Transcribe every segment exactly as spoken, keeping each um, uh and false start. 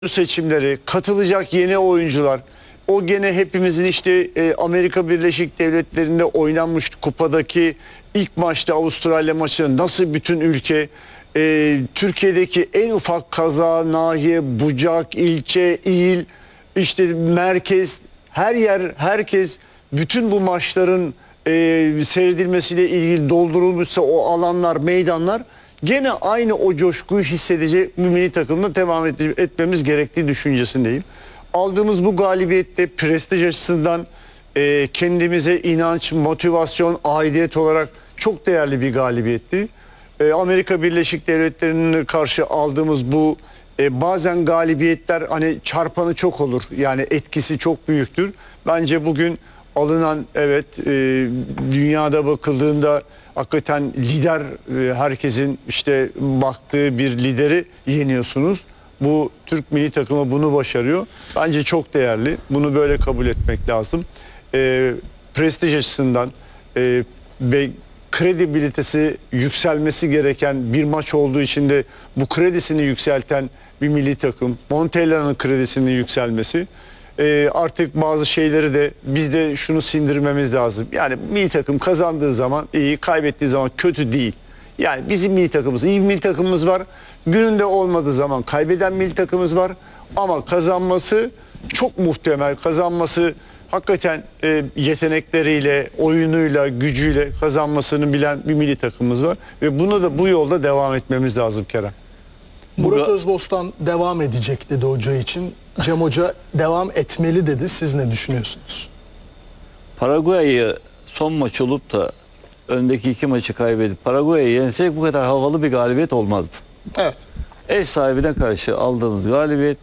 seçimleri, katılacak yeni oyuncular, o gene hepimizin işte e, Amerika Birleşik Devletleri'nde oynanmış kupadaki ilk maçta Avustralya maçı nasıl bütün ülke e, Türkiye'deki en ufak kaza, nahiye, bucak, ilçe, il, işte merkez, her yer, herkes bütün bu maçların e, seyredilmesiyle ilgili doldurulmuşsa o alanlar, meydanlar gene aynı o coşkuyu hissedecek bir milli takımla devam et, etmemiz gerektiği düşüncesindeyim. Aldığımız bu galibiyette prestij açısından e, kendimize inanç, motivasyon, aidiyet olarak çok değerli bir galibiyetti. E, Amerika Birleşik Devletleri'ne karşı aldığımız bu e, bazen galibiyetler hani çarpanı çok olur. Yani etkisi çok büyüktür. Bence bugün alınan evet e, dünyada bakıldığında hakikaten lider e, herkesin işte baktığı bir lideri yeniyorsunuz. Bu Türk milli takımı bunu başarıyor. Bence çok değerli. Bunu böyle kabul etmek lazım. E, prestij açısından e, ve kredibilitesi yükselmesi gereken bir maç olduğu için de bu kredisini yükselten bir milli takım. Montella'nın kredisinin yükselmesi. Ee, artık bazı şeyleri de biz de şunu sindirmemiz lazım. Yani milli takım kazandığı zaman iyi, kaybettiği zaman kötü değil. Yani bizim milli takımımız, iyi bir milli takımımız var. Gününde olmadığı zaman kaybeden milli takımımız var. Ama kazanması çok muhtemel. Kazanması hakikaten e, yetenekleriyle, oyunuyla, gücüyle kazanmasını bilen bir milli takımımız var. Ve buna da bu yolda devam etmemiz lazım Kerem. Murat Özbostan devam edecek dedi hoca için. Cem Hoca devam etmeli dedi. Siz ne düşünüyorsunuz? Paraguay'ı son maç olup da öndeki iki maçı kaybedip Paraguay'ı yensek bu kadar havalı bir galibiyet olmazdı. Evet. Ev sahibine karşı aldığımız galibiyet,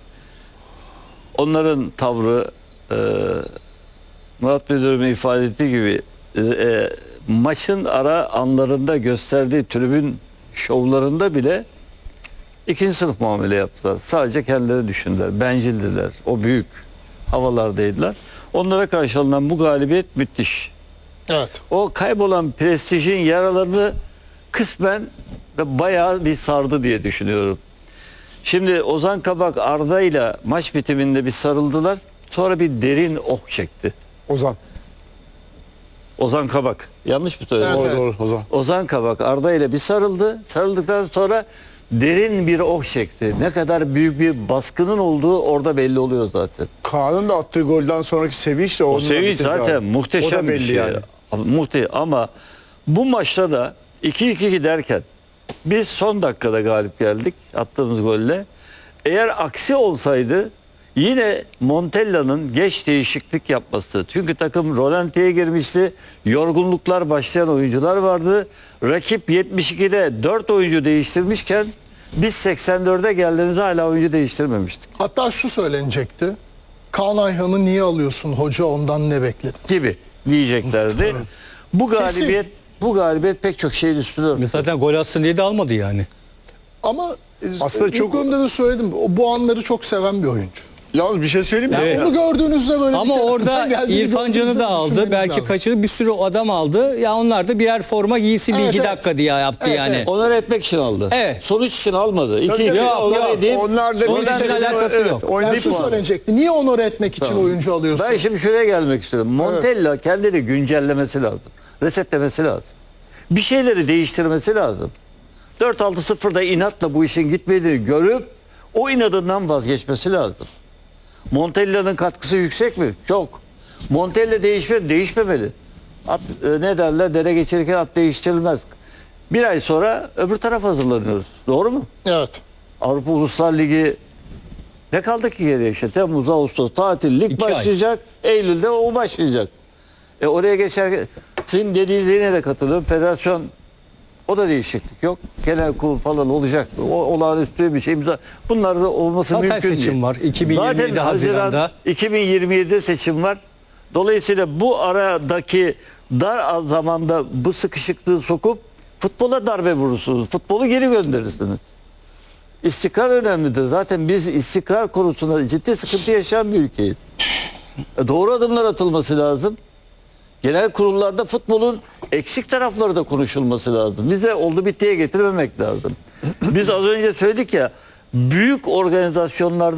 onların tavrı, e, Murat Müdürüm'ün ifade ettiği gibi e, e, maçın ara anlarında gösterdiği tribün şovlarında bile ikinci sınıf muamele yaptılar. Sadece kendileri düşündüler. Bencildiler. O büyük havalardaydılar. Onlara karşı alınan bu galibiyet müthiş. Evet. O kaybolan prestijin yaralarını kısmen ve bayağı bir sardı diye düşünüyorum. Şimdi Ozan Kabak Arda ile maç bitiminde bir sarıldılar. Sonra bir derin oh çekti. Ozan. Ozan Kabak. Yanlış mı söyledim? Evet, Doğru, evet. doğru Ozan. Ozan Kabak Arda ile bir sarıldı. Sarıldıktan sonra derin bir oh çekti. Ne kadar büyük bir baskının olduğu orada belli oluyor zaten. Kaan'ın da attığı golden sonraki sevinç de O onunla sevinç bitti zaten muhteşem O da belli bir şey. yani. Muhteşem ama bu maçta da iki iki derken biz son dakikada galip geldik attığımız golle. Eğer aksi olsaydı yine Montella'nın geç değişiklik yapması. Çünkü takım rolantiye girmişti. Yorgunluklar başlayan oyuncular vardı. Rakip yetmiş ikide dört oyuncu değiştirmişken biz seksen dörde geldiğimizde hala oyuncu değiştirmemiştik. Hatta şu söylenecekti. Kaan Ayhan'ı niye alıyorsun hoca, ondan ne bekledin? Gibi diyeceklerdi. Bu Kesin. galibiyet bu galibiyet pek çok şeyin üstüne örtü. Zaten gol atsın diye de almadı yani. Ama Aslında aslında ilk çok- bölümde de söyledim. O bu anları çok seven bir oyuncu. Yalnız bir şey söyleyeyim mi? Yani Evet. onu gördüğünüzde böyle Ama bir kere orada geldiğini İrfan Can'ı gördüğünüzde da aldı. düşünmeniz Belki lazım. kaçırdı. Bir sürü adam aldı. Ya onlar da birer forma giysin bir Evet, iki evet. dakika diye yaptı Evet, yani. evet. Onları etmek için aldı. Evet. Sonuç için almadı. İki Tabii, iki tabii. Yok, onları yok. edeyim. Onlar da Sonuç bir- için alakası evet, yok. oynayıp Yani şu puan. söylenecekti. Niye onore etmek için oyuncu alıyorsun? Ben şimdi şuraya gelmek istiyorum. Montella kendini güncellemesi lazım. Resetlemesi lazım. Bir şeyleri değiştirmesi lazım. dört altı sıfırda inatla bu işin gitmediğini görüp o inadından vazgeçmesi lazım. Montella'nın katkısı yüksek mi? Çok. Montella değişme, değişmemeli. At, e, ne derler? Dere geçirirken at değiştirilmez. Bir ay sonra öbür taraf hazırlanıyoruz. Doğru mu? Evet. Avrupa Uluslar Ligi ne kaldı ki geriye işte? Temmuz, Ağustos tatil, lig İki ay. başlayacak. Eylül'de o başlayacak. E oraya geçerken sizin dediğinize de katılıyorum. Federasyon o da değişiklik yok. Genel kurul falan olacak. O olağanüstü bir şey imza. Bunlar da olması Zaten mümkün değil. seçim var. iki bin yirmi yedi Zaten Haziran Haziran'da. iki bin yirmi yedi'de seçim var. Dolayısıyla bu aradaki dar zamanda bu sıkışıklığı sokup futbola darbe vurursunuz. Futbolu geri gönderirsiniz. İstikrar önemlidir. Zaten biz istikrar konusunda ciddi sıkıntı yaşayan bir ülkeyiz. E doğru adımlar atılması lazım. Genel kurullarda futbolun eksik tarafları da konuşulması lazım. Bize oldu bittiye getirmemek lazım. Biz az önce söyledik ya, büyük organizasyonlarda